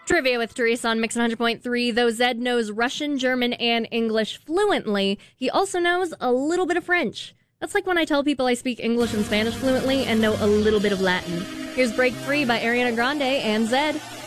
Trivia with Teresa on Mix 100.3. Though Zed knows Russian, German, and English fluently, he also knows a little bit of French. That's like when I tell people I speak English and Spanish fluently and know a little bit of Latin. Here's Break Free by Ariana Grande and Zed.